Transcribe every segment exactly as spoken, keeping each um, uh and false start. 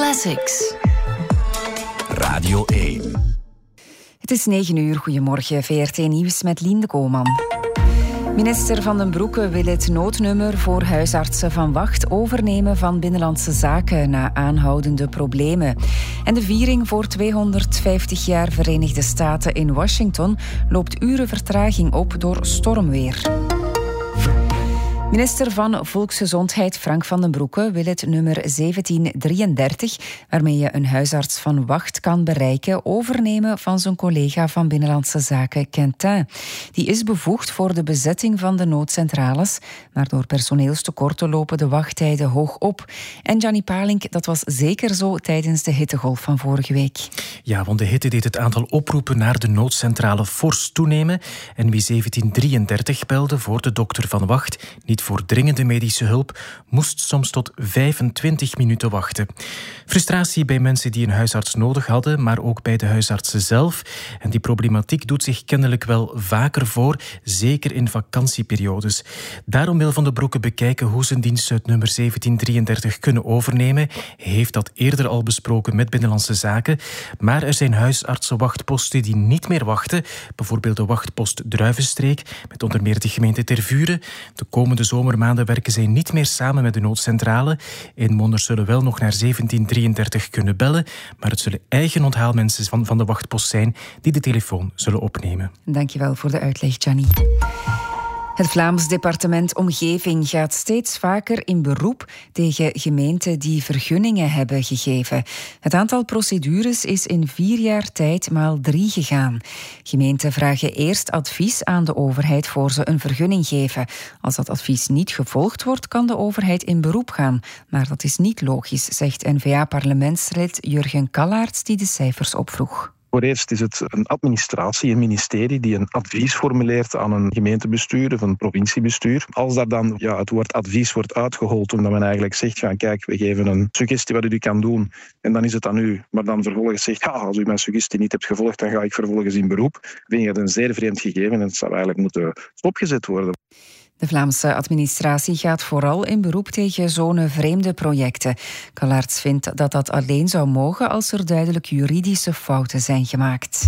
Classics. Radio één. Het is negen uur. Goedemorgen. V R T Nieuws met Lien de Koolman. Minister Van den Broeke wil het noodnummer voor huisartsen van Wacht overnemen van Binnenlandse Zaken na aanhoudende problemen. En de viering voor tweehonderdvijftig jaar Verenigde Staten in Washington loopt uren vertraging op door stormweer. Minister van Volksgezondheid Frank Van den Broeke wil het nummer zeventien drieëndertig, waarmee je een huisarts van Wacht kan bereiken, overnemen van zijn collega van Binnenlandse Zaken Quentin. Die is bevoegd voor de bezetting van de noodcentrales, maar door personeelstekorten lopen de wachttijden hoog op. En Gianni Palink, dat was zeker zo tijdens de hittegolf van vorige week. Ja, want de hitte deed het aantal oproepen naar de noodcentrale fors toenemen. En wie zeventien drieëndertig belde voor de dokter van Wacht, niet voor dringende medische hulp, moest soms tot vijfentwintig minuten wachten. Frustratie bij mensen die een huisarts nodig hadden, maar ook bij de huisartsen zelf. En die problematiek doet zich kennelijk wel vaker voor, zeker in vakantieperiodes. Daarom wil Van den Broeke bekijken hoe zijn diensten het nummer zeventien drieëndertig kunnen overnemen. Hij heeft dat eerder al besproken met Binnenlandse Zaken. Maar er zijn huisartsenwachtposten die niet meer wachten. Bijvoorbeeld de wachtpost Druivenstreek, met onder meer de gemeente Tervuren. De komende zomermaanden werken zij niet meer samen met de noodcentrale. Inwoners zullen wel nog naar zeventien drieëndertig kunnen bellen, maar het zullen eigen onthaalmensen van, van de wachtpost zijn die de telefoon zullen opnemen. Dankjewel voor de uitleg, Gianni. Het Vlaams departement Omgeving gaat steeds vaker in beroep tegen gemeenten die vergunningen hebben gegeven. Het aantal procedures is in vier jaar tijd maal drie gegaan. Gemeenten vragen eerst advies aan de overheid voor ze een vergunning geven. Als dat advies niet gevolgd wordt, kan de overheid in beroep gaan. Maar dat is niet logisch, zegt N V A-parlementslid Jurgen Kallaerts, die de cijfers opvroeg. Voor eerst is het een administratie, een ministerie, die een advies formuleert aan een gemeentebestuur of een provinciebestuur. Als daar dan ja, het woord advies wordt uitgehold, omdat men eigenlijk zegt van kijk, we geven een suggestie wat u kan doen en dan is het aan u. Maar dan vervolgens zegt, ja, als u mijn suggestie niet hebt gevolgd, dan ga ik vervolgens in beroep. Vind je het een zeer vreemd gegeven en het zou eigenlijk moeten stopgezet worden. De Vlaamse administratie gaat vooral in beroep tegen zonevreemde projecten. Kallaerts vindt dat dat alleen zou mogen als er duidelijk juridische fouten zijn gemaakt.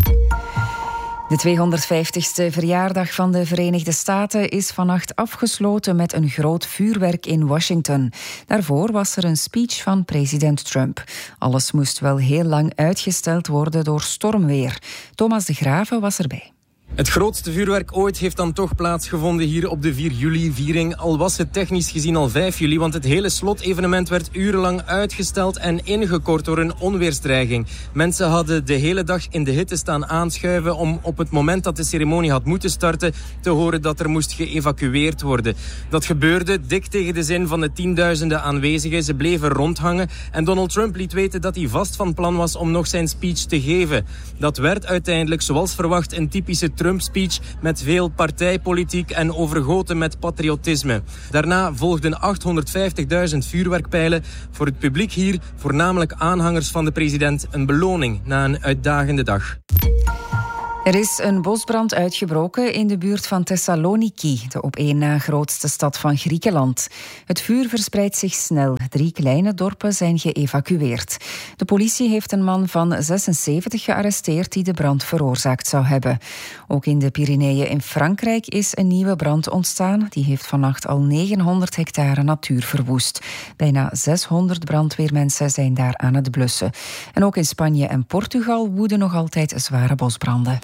De tweehonderdvijftigste verjaardag van de Verenigde Staten is vannacht afgesloten met een groot vuurwerk in Washington. Daarvoor was er een speech van president Trump. Alles moest wel heel lang uitgesteld worden door stormweer. Thomas de Graven was erbij. Het grootste vuurwerk ooit heeft dan toch plaatsgevonden hier op de vier juli-viering. Al was het technisch gezien al vijf juli, want het hele slotevenement werd urenlang uitgesteld en ingekort door een onweersdreiging. Mensen hadden de hele dag in de hitte staan aanschuiven om op het moment dat de ceremonie had moeten starten te horen dat er moest geëvacueerd worden. Dat gebeurde dik tegen de zin van de tienduizenden aanwezigen. Ze bleven rondhangen en Donald Trump liet weten dat hij vast van plan was om nog zijn speech te geven. Dat werd uiteindelijk, zoals verwacht, een typische Trump-speech met veel partijpolitiek en overgoten met patriotisme. Daarna volgden achthonderdvijftigduizend vuurwerkpijlen. Voor het publiek hier, voornamelijk aanhangers van de president, een beloning na een uitdagende dag. Er is een bosbrand uitgebroken in de buurt van Thessaloniki, de op één na grootste stad van Griekenland. Het vuur verspreidt zich snel. Drie kleine dorpen zijn geëvacueerd. De politie heeft een man van zesenzeventig gearresteerd die de brand veroorzaakt zou hebben. Ook in de Pyreneeën in Frankrijk is een nieuwe brand ontstaan. Die heeft vannacht al negenhonderd hectare natuur verwoest. Bijna zeshonderd brandweermensen zijn daar aan het blussen. En ook in Spanje en Portugal woeden nog altijd zware bosbranden.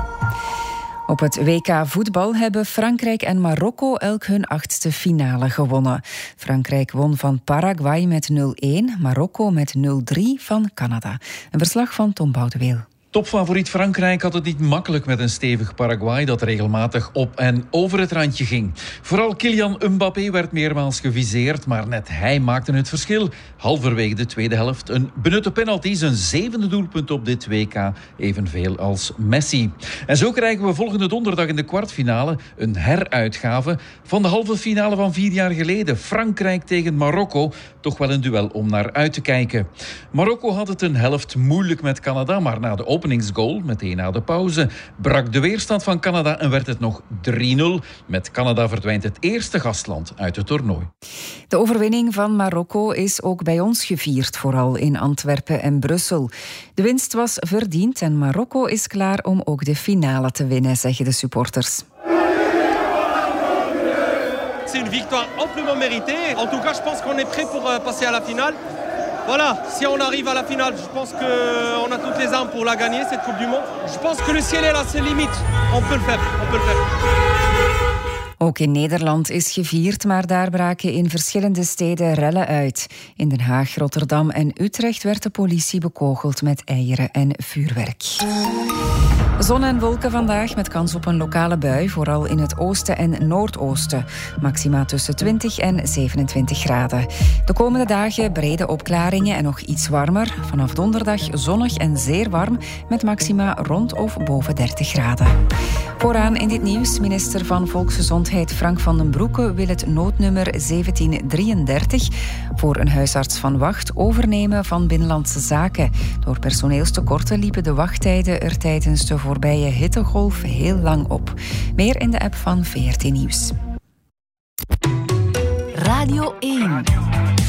Op het W K voetbal hebben Frankrijk en Marokko elk hun achtste finale gewonnen. Frankrijk won van Paraguay met nul-een, Marokko met nul-drie van Canada. Een verslag van Tom Boudeweel. Topfavoriet Frankrijk had het niet makkelijk met een stevig Paraguay dat regelmatig op en over het randje ging. Vooral Kylian Mbappé werd meermaals geviseerd, maar net hij maakte het verschil. Halverwege de tweede helft een benutte penalty, zijn zevende doelpunt op dit W K, evenveel als Messi. En zo krijgen we volgende donderdag in de kwartfinale een heruitgave van de halve finale van vier jaar geleden. Frankrijk tegen Marokko, toch wel een duel om naar uit te kijken. Marokko had het een helft moeilijk met Canada, maar na de op openingsgoal meteen na de pauze. Brak de weerstand van Canada en werd het nog drie nul. Met Canada verdwijnt het eerste gastland uit het toernooi. De overwinning van Marokko is ook bij ons gevierd, vooral in Antwerpen en Brussel. De winst was verdiend en Marokko is klaar om ook de finale te winnen, zeggen de supporters. C'est une victoire amplement méritée. En tout cas, je pense qu'on est prêt pour passer à la finale. Voilà, si on arrive à la finale, je pense qu'on a toutes les armes pour la gagner, cette Coupe du Monde. Je pense que le ciel est là, c'est limite. On peut le faire, on peut le faire. Ook in Nederland is gevierd, maar daar braken in verschillende steden rellen uit. In Den Haag, Rotterdam en Utrecht werd de politie bekogeld met eieren en vuurwerk. Zon en wolken vandaag met kans op een lokale bui, vooral in het oosten en noordoosten. Maxima tussen twintig en zevenentwintig graden. De komende dagen brede opklaringen en nog iets warmer. Vanaf donderdag zonnig en zeer warm met maxima rond of boven dertig graden. Vooraan in dit nieuws, minister van Volksgezondheid Frank van den Broeke wil het noodnummer zeventien drieëndertig voor een huisarts van wacht overnemen van Binnenlandse Zaken. Door personeelstekorten liepen de wachttijden er tijdens de voorbije hittegolf heel lang op. Meer in de app van V R T Nieuws. Radio één.